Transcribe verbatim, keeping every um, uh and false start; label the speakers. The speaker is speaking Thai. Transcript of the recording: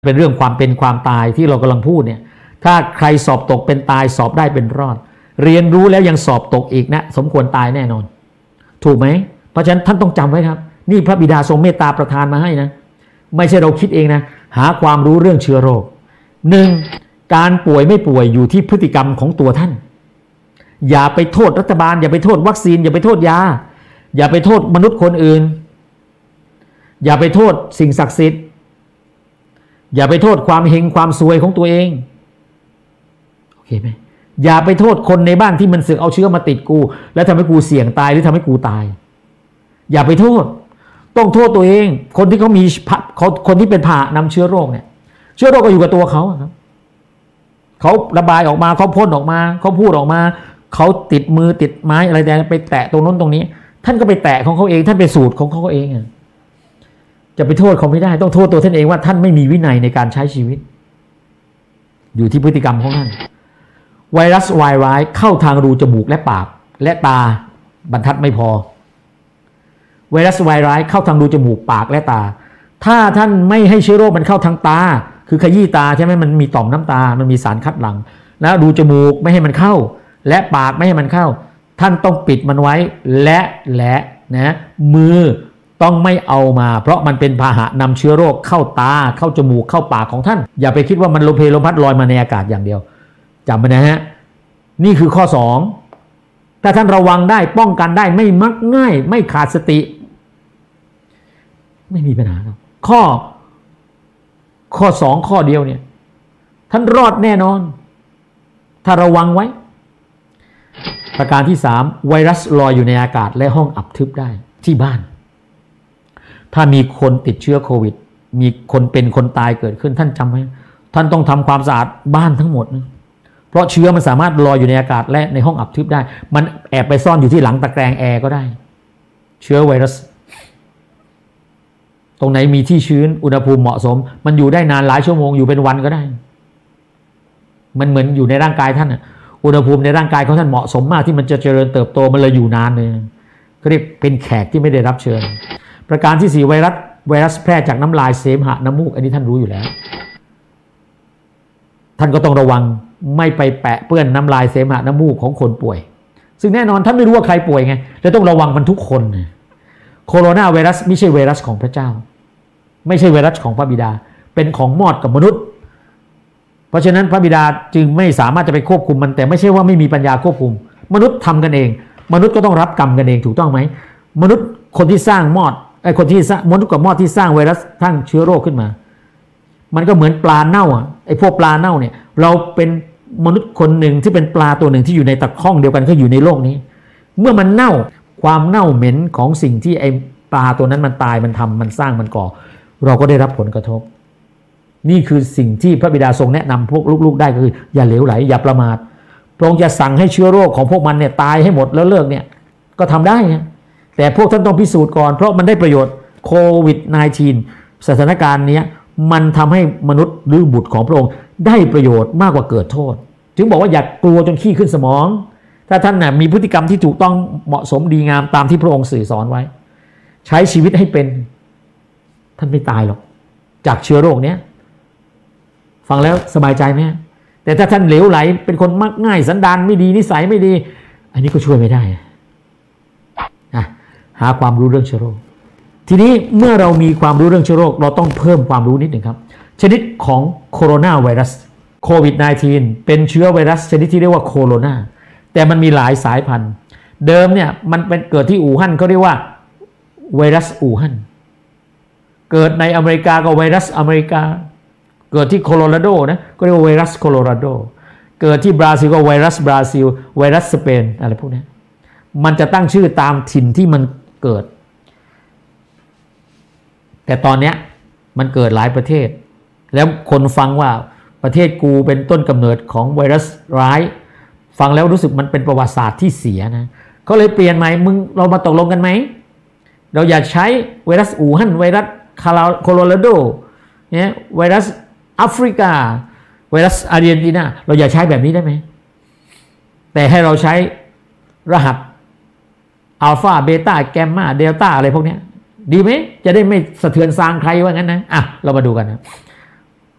Speaker 1: เป็นเรื่องความเป็นความตายที่เรากำลังพูดเนี่ยถ้าใครสอบตกเป็นตายสอบได้เป็นรอดเรียนรู้แล้วยังสอบตกอีกนะสมควรตายแน่นอนถูกไหมเพราะฉะนั้นท่านต้องจำไว้ครับนี่พระบิดาทรงเมตตาประทานมาให้นะไม่ใช่เราคิดเองนะหาความรู้เรื่องเชื้อโรคหนึ่งการป่วยไม่ป่วยอยู่ที่พฤติกรรมของตัวท่านอย่าไปโทษรัฐบาลอย่าไปโทษวัคซีนอย่าไปโทษยาอย่าไปโทษมนุษย์คนอื่นอย่าไปโทษสิ่งศักดิ์สิทธิ์อย่าไปโทษความเฮงความซวยของตัวเองโอเคไหมอย่าไปโทษคนในบ้านที่มันเสือกเอาเชื้อมาติดกูแล้วทำให้กูเสี่ยงตายหรือทำให้กูตายอย่าไปโทษต้องโทษตัวเองคนที่เขามีเขาคนที่เป็นผ่านำเชื้อโรคเนี่ยเชื้อโรคก็อยู่กับตัวเขาครับเขาระบายออกมาเขาพ่นออกมาเขาพูดออกมาเขาติดมือติดไม้อะไรแต่ไปแตะตรงนู้นตรงนี้ท่านก็ไปแตะของเขาเองท่านไปสูตรของเขาเองจะไปโทษเขาไม่ได้ต้องโทษตัวท่านเองว่าท่านไม่มีวินัยในการใช้ชีวิตอยู่ที่พฤติกรรมของท่านไวรัสวายร้ายเข้าทางรูจมูกและปากและตาบรรทัดไม่พอไวรัสวายร้ายเข้าทางรูจมูกปากและตาถ้าท่านไม่ให้เชื้อโรคมันเข้าทางตาคือขยี้ตาใช่ไหมมันมีต่อมน้ำตามันมีสารคัดหลั่งแล้วรูจมูกไม่ให้มันเข้าและปากไม่ให้มันเข้าท่านต้องปิดมันไว้และและนะมือต้องไม่เอามาเพราะมันเป็นพาหะนำเชื้อโรคเข้าตาเข้าจมูกเข้าปากของท่านอย่าไปคิดว่ามันลมเพลลมพัดลอยมาในอากาศอย่างเดียวจำไว้นะฮะนี่คือข้อสองถ้าท่านระวังได้ป้องกันได้ไม่มักง่ายไม่ขาดสติไม่มีปัญหาครับข้อข้อสองข้อเดียวเนี่ยท่านรอดแน่นอนถ้าระวังไว้ประการที่สามไวรัสลอยอยู่ในอากาศและห้องอับทึบได้ที่บ้านถ้ามีคนติดเชื้อโควิดมีคนเป็นคนตายเกิดขึ้นท่านจำไว้ท่านต้องทำความสะอาดบ้านทั้งหมดนะเพราะเชื้อมันสามารถลอยอยู่ในอากาศและในห้องอับทึบได้มันแอบไปซ่อนอยู่ที่หลังตะแกรงแอร์ก็ได้เชื้อไวรัสตรงไหนมีที่ชื้นอุณหภูมิเหมาะสมมันอยู่ได้นานหลายชั่วโมงอยู่เป็นวันก็ได้มันเหมือนอยู่ในร่างกายท่านอ่ะอุณหภูมิในร่างกายของท่านเหมาะสมมากที่มันจะเจริญเติบโตมันเลยอยู่นานเลยก็เรียกเป็นแขกที่ไม่ได้รับเชิญประการที่สี่ไวรัสไวรัสแพร่จากน้ำลายเสมหะน้ำมูกอันนี้ท่านรู้อยู่แล้วท่านก็ต้องระวังไม่ไปแปะเปื้อนน้ำลายเสมหะน้ำมูกของคนป่วยซึ่งแน่นอนท่านไม่รู้ว่าใครป่วยไงแล้วต้องระวังมันทุกคนโคโรนาไวรัสไม่ใช่ไวรัสของพระเจ้าไม่ใช่ไวรัสของพระบิดาเป็นของมอดกับมนุษย์เพราะฉะนั้นพระบิดาจึงไม่สามารถจะไปควบคุมมันแต่ไม่ใช่ว่าไม่มีปัญญาควบคุมมนุษย์ทำกันเองมนุษย์ก็ต้องรับกรรมกันเองถูกต้องไหมมนุษย์คนที่สร้างมอดไอ้คนที่มนุษย์กับมอดที่สร้างไวรัสทั้งเชื้อโรคขึ้นมามันก็เหมือนปลาเน่าอ่ะไอ้พวกปลาเน่าเนี่ยเราเป็นมนุษย์คนหนึ่งที่เป็นปลาตัวหนึ่งที่อยู่ในตะข้องเดียวกันก็อยู่ในโลกนี้เมื่อมันเน่าความเน่าเหม็นของสิ่งที่ไอ้ปลาตัวนั้นมันตายมันทำมันสร้างมันก่อเราก็ได้รับผลกระทบนี่คือสิ่งที่พระบิดาทรงแนะนำพวกลูกๆได้ก็คืออย่าเหลวไหลอย่าประมาทพระองค์จะสั่งให้เชื้อโรคของพวกมันเนี่ยตายให้หมดแล้วเลิกเนี่ยก็ทำได้นะแต่พวกท่านต้องพิสูจน์ก่อนเพราะมันได้ประโยชน์โควิด สิบเก้า สถานการณ์นี้มันทำให้มนุษย์หรือบุตรของพระองค์ได้ประโยชน์มากกว่าเกิดโทษถึงบอกว่าอย่ากลัวจนขี้ขึ้นสมองถ้าท่านน่ะมีพฤติกรรมที่ถูกต้องเหมาะสมดีงามตามที่พระองค์สื่อสอนไว้ใช้ชีวิตให้เป็นท่านไม่ตายหรอกจากเชื้อโรคเนี้ยฟังแล้วสบายใจไหมแต่ถ้าท่านเหลวไหลเป็นคนมักง่ายสันดานไม่ดีนิสัยไม่ดีอันนี้ก็ช่วยไม่ได้นะหาความรู้เรื่องเชื้อโรคทีนี้เมื่อเรามีความรู้เรื่องเชื้อโรคเราต้องเพิ่มความรู้นิดหนึ่งครับชนิดของโคโรนาไวรัสโควิด สิบเก้า เป็นเชื้อไวรัสชนิดที่เรียกว่าโคโรนาแต่มันมีหลายสายพันธุ์เดิมเนี่ยมันเป็นเกิดที่อู่ฮั่นเขาเรียกว่าไวรัสอู่ฮั่นเกิดในอเมริกาก็ไวรัสอเมริกาเกิดที่โคโลราโดนะก็เรียกว่าไวรัสโคโลราโดเกิดที่บราซิลก็ไวรัสบราซิลไวรัสสเปนอะไรพวกนี้มันจะตั้งชื่อตามถิ่นที่มันเกิดแต่ตอนนี้มันเกิดหลายประเทศแล้วคนฟังว่าประเทศกูเป็นต้นกำเนิดของไวรัสร้ายฟังแล้วรู้สึกมันเป็นประวัติศาสตร์ที่เสียนะเขาเลยเปลี่ยนใหม่มึงเรามาตกลงกันไหมเราอยากใช้ไวรัสอู่ฮั่นไวรัสโคโลราโดเนี่ยไวรัสแอฟริกาไวรัสอาร์เจนตินาเราอยากใช้แบบนี้ได้ไหมแต่ให้เราใช้รหัสอัลฟาเบต้าแกมมาเดลต้าอะไรพวกนี้ดีไหมจะได้ไม่สะเทือนซางใครว่างั้นนะอ่ะเรามาดูกันนะ